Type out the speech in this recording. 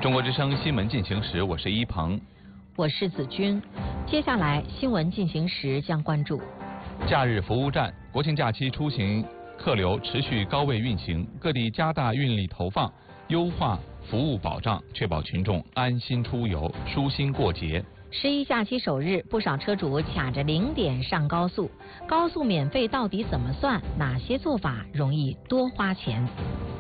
中国之声新闻进行时，我是一鹏， 我是子君。接下来新闻进行时将关注： 假日服务站，国庆假期出行客流持续高位运行，各地加大运力投放，优化服务保障，确保群众安心出游、舒心过节。 11假期首日，不少车主卡着0点上高速。高速免费到底怎么算？哪些做法容易多花钱？